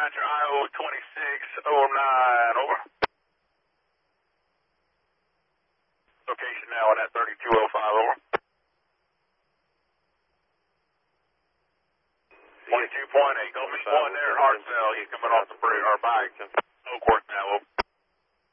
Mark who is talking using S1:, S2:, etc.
S1: Roger, IO 2609, over. Location now on that 3205, over. 22.8, go meet one there in Hartselle. He's coming off the bridge, or bike. Oakworth now, over.